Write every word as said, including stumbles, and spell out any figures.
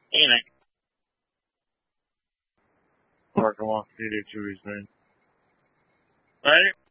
Hey, Nick. Parker wants to do two man. Right?